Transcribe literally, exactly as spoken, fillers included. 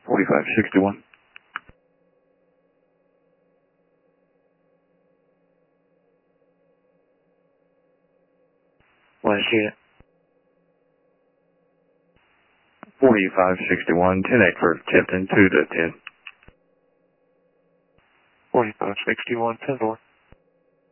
forty-five sixty-one. Last unit. forty-five sixty-one, ten eight for Tipton, two to ten. forty-five sixty-one, ten four.